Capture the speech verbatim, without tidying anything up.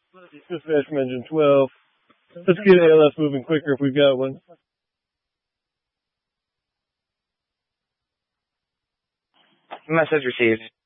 Dispatch from engine twelve. Let's get A L S moving quicker if we've got one. Message received.